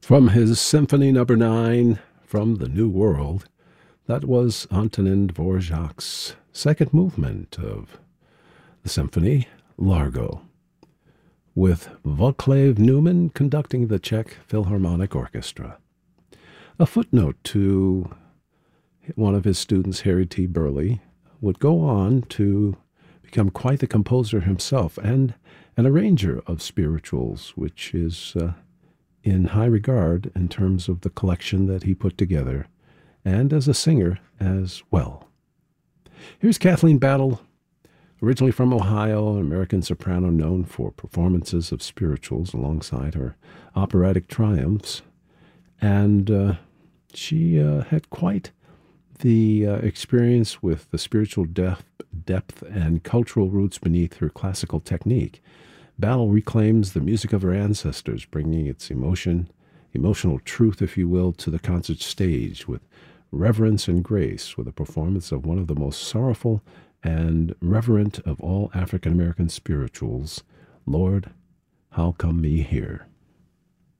From his Symphony Number 9 from the New World, that was Antonin Dvorak's second movement of the symphony, Largo, with Václav Neumann conducting the Czech Philharmonic Orchestra. A footnote to one of his students, Harry T. Burleigh, would go on to become quite the composer himself and an arranger of spirituals, which is in high regard in terms of the collection that he put together, and as a singer as well. Here's Kathleen Battle, originally from Ohio, an American soprano known for performances of spirituals alongside her operatic triumphs. And she had quite the experience with the spiritual depth and cultural roots beneath her classical technique. Battle reclaims the music of her ancestors, bringing its emotional truth, if you will, to the concert stage with reverence and grace, with a performance of one of the most sorrowful and reverent of all African-American spirituals, Lord, How Come Me Here?